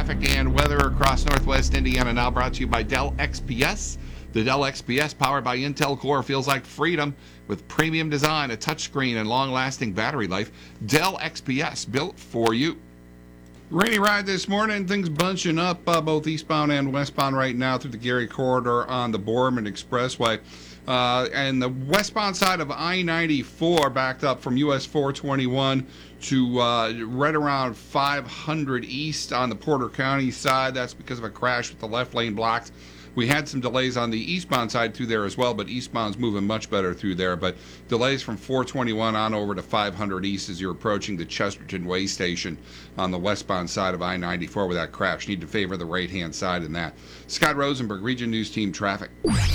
traffic and weather across northwest Indiana, now brought to you by Dell XPS. The Dell XPS, powered by Intel Core, feels like freedom with premium design, a touchscreen, and long-lasting battery life. Dell XPS, built for you. Rainy ride this morning. Things bunching up both eastbound and westbound right now through the Gary Corridor on the Borman Expressway. And the westbound side of I-94 backed up from US 421 to right around 500 east on the Porter County side. That's because of a crash with the left lane blocked. We had some delays on the eastbound side through there as well, but eastbound's moving much better through there. But delays from 421 on over to 500 east as you're approaching the Chesterton Way Station on the westbound side of I-94 with that crash. Need to favor the right-hand side in that. Scott Rosenberg, Region News Team Traffic.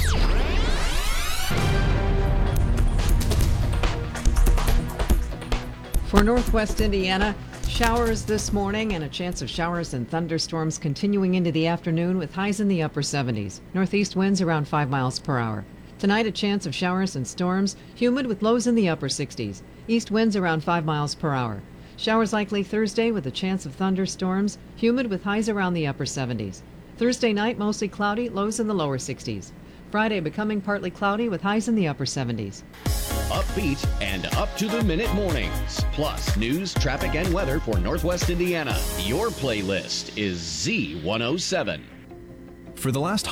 For northwest Indiana, showers this morning and a chance of showers and thunderstorms continuing into the afternoon with highs in the upper 70s. Northeast winds around 5 miles per hour. Tonight, a chance of showers and storms, humid with lows in the upper 60s. East winds around 5 miles per hour. Showers likely Thursday with a chance of thunderstorms, humid with highs around the upper 70s. Thursday night, mostly cloudy, lows in the lower 60s. Friday, becoming partly cloudy with highs in the upper 70s. Upbeat and up-to-the-minute mornings. Plus, news, traffic, and weather for Northwest Indiana. Your playlist is Z107. For the last